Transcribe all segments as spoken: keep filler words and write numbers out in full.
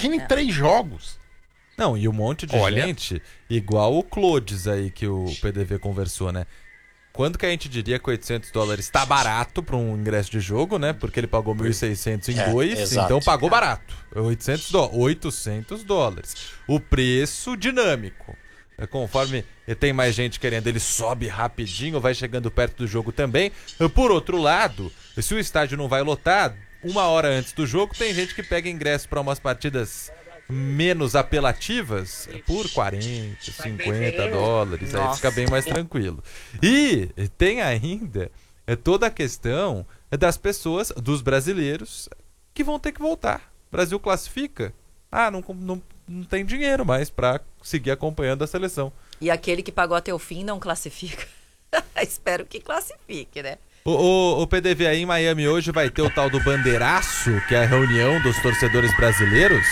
Imagina em é. três jogos. Não, e um monte de Olha. gente, igual o Clodes aí que o P D V conversou, né? Quando que a gente diria que oitocentos dólares tá barato para um ingresso de jogo, né? Porque ele pagou mil e seiscentos em é, dois, exato. Então pagou barato. oitocentos dólares. oitocentos dólares. O preço dinâmico. Conforme tem mais gente querendo, ele sobe rapidinho, vai chegando perto do jogo também. Por outro lado, se o estádio não vai lotar, uma hora antes do jogo, tem gente que pega ingresso para umas partidas menos apelativas por quarenta, cinquenta dólares. Nossa. Aí fica bem mais tranquilo. E tem ainda toda a questão das pessoas, dos brasileiros, que vão ter que voltar. O Brasil classifica. Ah, não, não, não tem dinheiro mais para seguir acompanhando a seleção. E aquele que pagou até o fim não classifica. Espero que classifique, né? O, o, o P D V aí em Miami hoje vai ter o tal do bandeiraço, que é a reunião dos torcedores brasileiros.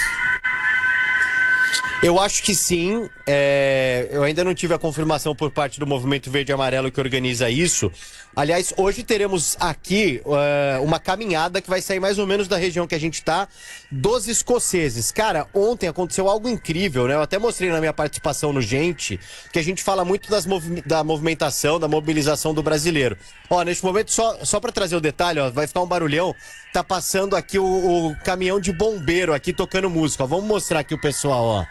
Eu acho que sim. É... Eu ainda não tive a confirmação por parte do Movimento Verde e Amarelo que organiza isso. Aliás, hoje teremos aqui uh, uma caminhada que vai sair mais ou menos da região que a gente está, dos escoceses. Cara, ontem aconteceu algo incrível, né? Eu até mostrei na minha participação no Gente, que a gente fala muito das movi- da movimentação, da mobilização do brasileiro. Ó, neste momento, só, só para trazer o detalhe, ó, vai ficar um barulhão, tá passando aqui o, o caminhão de bombeiro aqui tocando música. Ó, vamos mostrar aqui o pessoal, ó.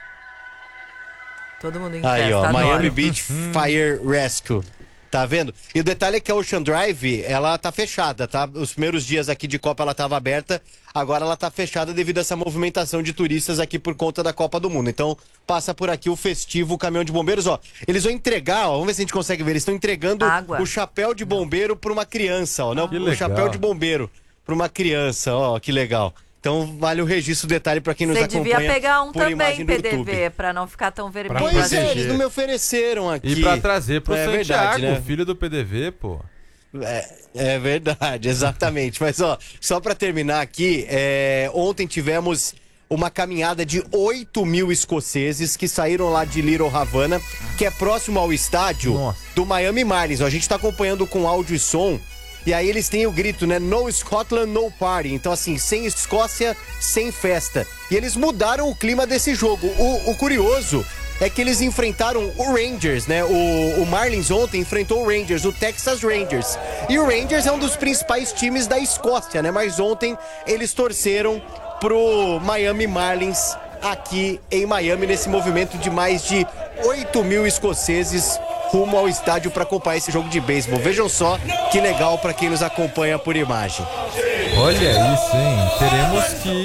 Todo mundo em Aí, festa, ó, adoro. Miami Beach Fire Rescue. Tá vendo? E o detalhe é que a Ocean Drive, ela tá fechada, tá? Os primeiros dias aqui de Copa ela tava aberta, agora ela tá fechada devido a essa movimentação de turistas aqui por conta da Copa do Mundo. Então, passa por aqui o festivo caminhão de bombeiros, ó. Eles vão entregar, ó, vamos ver se a gente consegue ver, eles estão entregando Água. o chapéu de bombeiro pra uma criança, ó. Não, que o legal. chapéu de bombeiro pra uma criança, ó, que legal. Então vale o registro, detalhe para quem nos Você acompanha. Você devia pegar um por também, P D V, YouTube. para não ficar tão vermelho. Pois é, eles não me ofereceram aqui. E para trazer pro é Santiago, verdade, né? o filho do P D V, pô. É, é verdade, exatamente. Mas ó, só para terminar aqui, é, ontem tivemos uma caminhada de oito mil escoceses que saíram lá de Little Havana, que é próximo ao estádio Nossa. do Miami Marlins. Ó, a gente tá acompanhando com áudio e som. E aí eles têm o grito, né? No Scotland, no party. Então, assim, sem Escócia, sem festa. E eles mudaram o clima desse jogo. O, o curioso é que eles enfrentaram o Rangers, né? O, o Marlins ontem enfrentou o Rangers, o Texas Rangers. E o Rangers é um dos principais times da Escócia, né? Mas ontem eles torceram pro Miami Marlins aqui em Miami, nesse movimento de mais de oito mil escoceses rumo ao estádio para acompanhar esse jogo de beisebol. Vejam só que legal para quem nos acompanha por imagem. Olha isso, hein? Teremos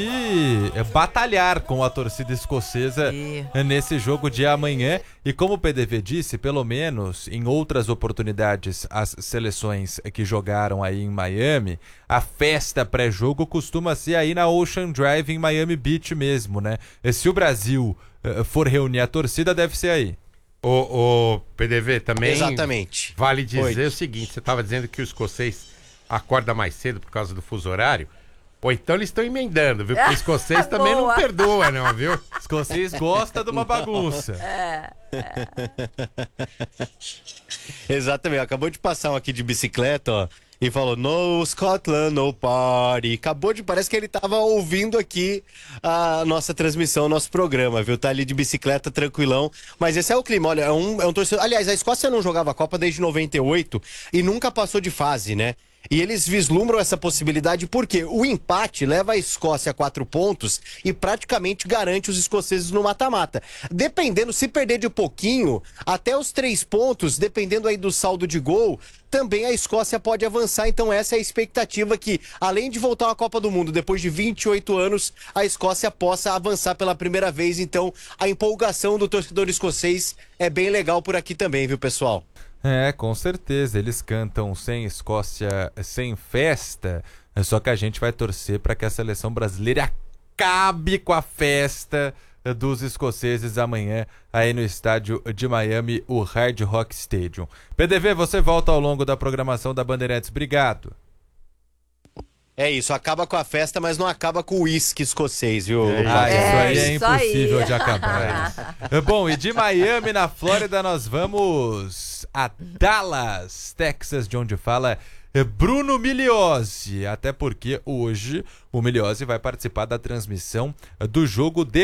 que batalhar com a torcida escocesa e... nesse jogo de amanhã. E como o P D V disse, pelo menos em outras oportunidades, as seleções que jogaram aí em Miami, a festa pré-jogo costuma ser aí na Ocean Drive em Miami Beach mesmo, né? Se o Brasil for reunir a torcida, deve ser aí. O, o P D V também. Exatamente. Vale dizer Oi. o seguinte: você estava dizendo que o escocês acorda mais cedo por causa do fuso horário. Ou então eles estão emendando, viu? Porque o escocês também não perdoa, não, viu? O escocês gosta de uma bagunça. É, é. Exatamente. Acabou de passar um aqui de bicicleta, ó. E falou, no Scotland, no party. Acabou de, parece que ele tava ouvindo aqui a nossa transmissão, o nosso programa, viu? Tá ali de bicicleta, tranquilão. Mas esse é o clima, olha, é um, é um torcedor... Aliás, a Escócia não jogava a Copa desde noventa e oito e nunca passou de fase, né? E eles vislumbram essa possibilidade porque o empate leva a Escócia a quatro pontos e praticamente garante os escoceses no mata-mata. Dependendo, se perder de pouquinho, até os três pontos, dependendo aí do saldo de gol, também a Escócia pode avançar. Então essa é a expectativa que, além de voltar à Copa do Mundo depois de vinte e oito anos, a Escócia possa avançar pela primeira vez. Então a empolgação do torcedor escocês é bem legal por aqui também, viu, pessoal? É, com certeza. Eles cantam sem Escócia, sem festa. Só que a gente vai torcer para que a seleção brasileira acabe com a festa dos escoceses amanhã aí no estádio de Miami, o Hard Rock Stadium. P D V, você volta ao longo da programação da Bandeirantes. Obrigado. É isso, acaba com a festa, mas não acaba com o uísque escocês, viu? É, ah, isso é, aí é isso impossível aí. de acabar. Bom, e de Miami, na Flórida, nós vamos a Dallas, Texas, de onde fala Bruno Migliozzi. Até porque hoje o Migliozzi vai participar da transmissão do jogo de